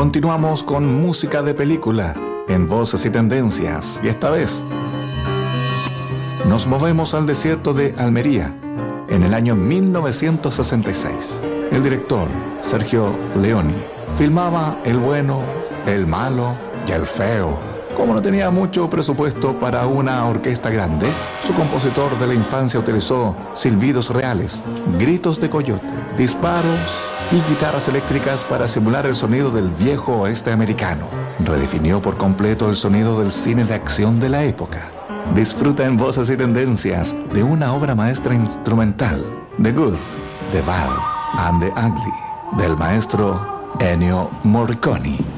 Continuamos con música de película en Voces y Tendencias, y esta vez nos movemos al desierto de Almería en el año 1966. El director, Sergio Leone, filmaba El bueno, el malo y el feo. Como no tenía mucho presupuesto para una orquesta grande, su compositor de la infancia utilizó silbidos reales, gritos de coyote, disparos y guitarras eléctricas para simular el sonido del viejo oeste americano. Redefinió por completo el sonido del cine de acción de la época. Disfruta en Voces y Tendencias de una obra maestra instrumental, The Good, The Bad and The Ugly, del maestro Ennio Morricone.